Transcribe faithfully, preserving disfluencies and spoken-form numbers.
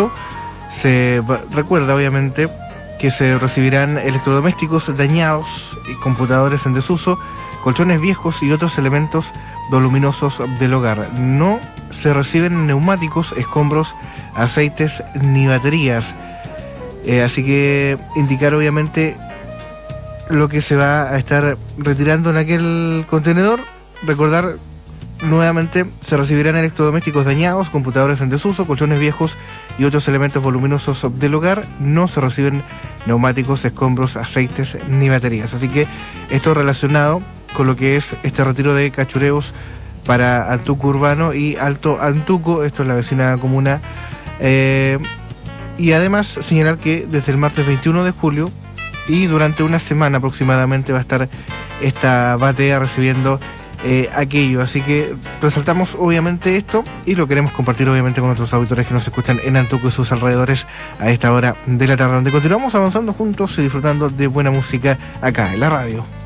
esto se recuerda obviamente que se recibirán electrodomésticos dañados, computadores en desuso, colchones viejos y otros elementos voluminosos del hogar. No se reciben neumáticos, escombros, aceites ni baterías. Eh, así que indicar obviamente lo que se va a estar retirando en aquel contenedor. Recordar nuevamente, se recibirán electrodomésticos dañados, computadores en desuso, colchones viejos y otros elementos voluminosos del hogar. No se reciben neumáticos, escombros, aceites ni baterías. Así que esto relacionado con lo que es este retiro de cachureos para Antuco Urbano y Alto Antuco, esto es la vecina comuna. Eh, y además señalar que desde el martes veintiuno de julio y durante una semana aproximadamente va a estar esta batea recibiendo eh, aquello. Así que resaltamos obviamente esto y lo queremos compartir obviamente con nuestros auditores que nos escuchan en Antuco y sus alrededores a esta hora de la tarde, donde continuamos avanzando juntos y disfrutando de buena música acá en la radio.